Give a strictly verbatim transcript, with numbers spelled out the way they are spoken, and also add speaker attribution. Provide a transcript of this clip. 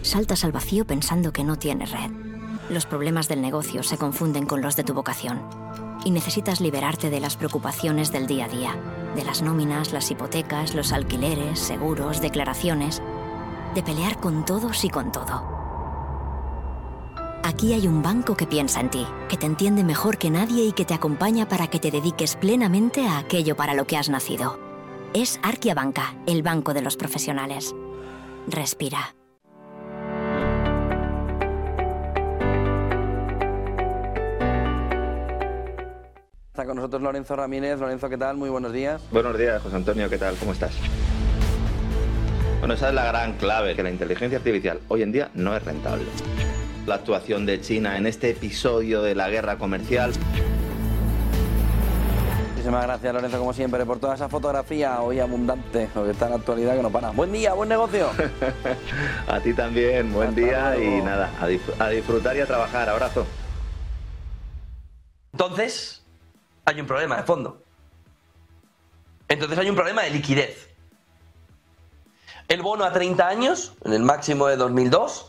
Speaker 1: saltas al vacío pensando que no tienes red. Los problemas del negocio se confunden con los de tu vocación. Y necesitas liberarte de las preocupaciones del día a día, de las nóminas, las hipotecas, los alquileres, seguros, declaraciones, de pelear con todos y con todo. Aquí hay un banco que piensa en ti, que te entiende mejor que nadie y que te acompaña para que te dediques plenamente a aquello para lo que has nacido. Es Arkia Banca, el banco de los profesionales. Respira.
Speaker 2: Está con nosotros Lorenzo Ramírez. Lorenzo, ¿qué tal? Muy buenos días.
Speaker 3: Buenos días, José Antonio, ¿qué tal? ¿Cómo estás? Bueno, esa es la gran clave, que la inteligencia artificial hoy en día no es rentable. La actuación de China en este episodio de la guerra comercial.
Speaker 2: Muchísimas gracias, Lorenzo, como siempre, por toda esa fotografía hoy abundante, lo que está en la actualidad que no para. Buen día, buen negocio.
Speaker 3: A ti también, buen
Speaker 2: Hasta
Speaker 3: día
Speaker 2: luego.
Speaker 3: y nada, a, dif- a disfrutar y a trabajar. Abrazo.
Speaker 4: Entonces, hay un problema de fondo. Entonces hay un problema de liquidez. El bono a treinta años, en el máximo de dos mil dos,